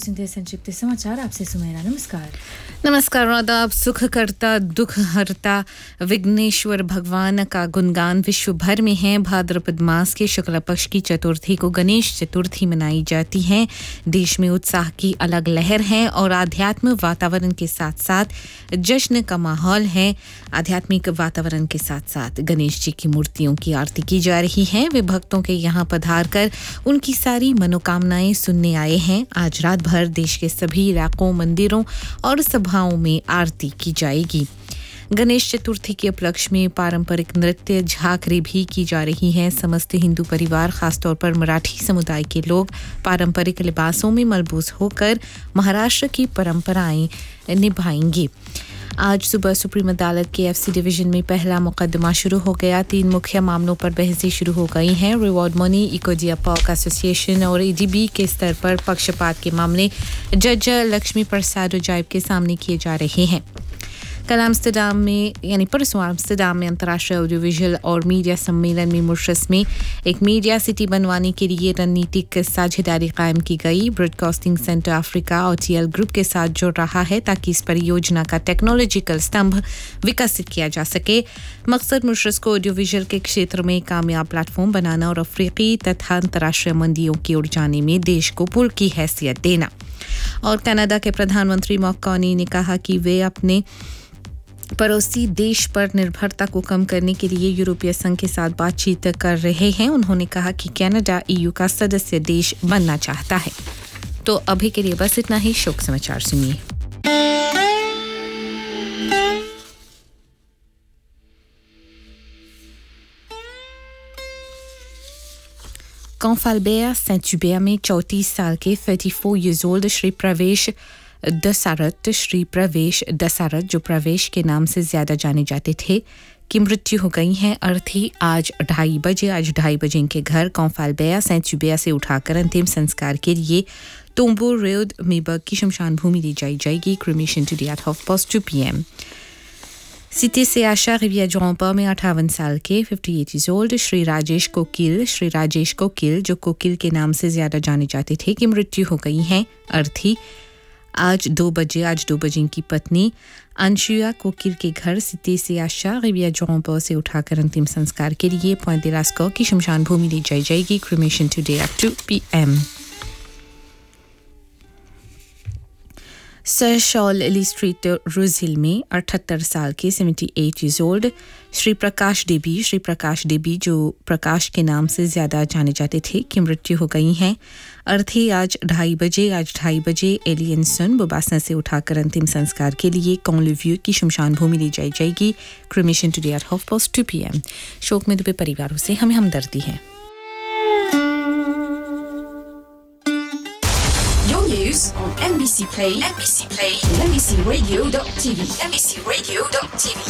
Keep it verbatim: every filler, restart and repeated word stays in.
सुनते हैं संक्षिप्त समाचार। आपसे सुमेरा। नमस्कार। नमस्कार। आदाब। सुख करता दुख हरता विघ्नेश्वर भगवान का गुणगान विश्व भर में है। भाद्रपद मास के शुक्ल पक्ष की चतुर्थी को गणेश चतुर्थी मनाई जाती है। देश में उत्साह की अलग लहर है और आध्यात्मिक वातावरण के साथ साथ जश्न का माहौल है। आध्यात्मिक वातावरण के साथ साथ गणेश जी की मूर्तियों की आरती की जा रही है। वे भक्तों के यहाँ पधार कर उनकी सारी मनोकामनाएं सुनने आए हैं। आज रात भर देश के सभी इलाकों, मंदिरों और सभाओं में आरती की जाएगी। गणेश चतुर्थी के उपलक्ष्य में पारंपरिक नृत्य झांकरी भी की जा रही है। समस्त हिंदू परिवार, खासतौर पर मराठी समुदाय के लोग पारंपरिक लिबासों में मलबूस होकर महाराष्ट्र की परंपराएं निभाएंगे। आज सुबह सुप्रीम अदालत के एफसी डिवीजन में पहला मुकदमा शुरू हो गया। तीन मुख्य मामलों पर बहसें शुरू हो गई हैं। रिवॉर्ड मनी, इकोडिया पॉक एसोसिएशन और एडीबी के स्तर पर पक्षपात के मामले जज लक्ष्मी प्रसाद उजाइब के सामने किए जा रहे हैं। कल एम्स्टर्डम में यानी परसों एम्स्टर्डम में अंतर्राष्ट्रीय ऑडियोविजुअल और मीडिया सम्मेलन में मॉरिशस में एक मीडिया सिटी बनवाने के लिए रणनीतिक साझेदारी कायम की गई। ब्रॉडकास्टिंग सेंटर अफ्रीका और टीएल ग्रुप के साथ जुड़ रहा है ताकि इस परियोजना का टेक्नोलॉजिकल स्तंभ विकसित किया जा सके। मकसद मॉरिशस को ऑडियोविजुअल के क्षेत्र में कामयाब प्लेटफॉर्म बनाना और अफ्रीकी तथा अंतर्राष्ट्रीय मंडियों की ओर जाने में देश को पुल की हैसियत देना। और कनाडा के प्रधानमंत्री मार्क कार्नी ने कहा कि वे अपने पड़ोसी देश पर निर्भरता को कम करने के लिए यूरोपीय संघ के साथ बातचीत कर रहे हैं। उन्होंने कहा कि कनाडा ईयू का सदस्य देश बनना चाहता है। तो अभी के लिए बस इतना ही। शोक समाचार सुनिए। कॉन्फाल्बेयर सेंट-हubert में चौंतीस साल के चौंतीस years old श्री प्रवेश दसारथ श्री प्रवेश दसारथ जो प्रवेश के नाम से ज्यादा जाने जाते थे की मृत्यु हो गई है। अर्थी आज ढाई बजे आज ढाई बजे इनके घर कॉन्फाल्बेयर सेंट-हubert से उठाकर अंतिम संस्कार के लिए तोम्बो रोड मेबर्ग की शमशान भूमि ले जाई जाएगी। Cremation today at half past to PM. City से आशा रिविया जोंपा में अट्ठावन साल के अट्ठावन years old श्री राजेश कोकिल श्री राजेश कोकिल जो कोकिल के नाम से ज्यादा जाने जाते थे की मृत्यु हो गई है। अर्थी आज दो बजे आज दो बजे की पत्नी अंशुया कोकिल के घर सिटी से आशा रिविया जोंपा से उठाकर अंतिम संस्कार के लिए पॉइंट लास्को की शमशान भूमि ले जाई जाएगी। Cremation today at to PM. Sir shawl Eli street रोजिल में अठहत्तर साल के अठहत्तर years old श्री प्रकाश देवी श्री प्रकाश देवी जो प्रकाश के नाम से ज्यादा जाने जाते थे की मृत्यु हो गई है। अर्थी आज ढाई बजे आज ढाई बजे एलियनसन बोबासना से उठाकर अंतिम संस्कार के लिए कॉन्लिव्यू की शमशान भूमि ले जाई जाएगी। Cremation today at half past to PM. शोक में डूबे परिवारों से हमें हमदर्दी है। News on N B C Play, N B C Play, N B C radio dot T V, N B C radio dot T V.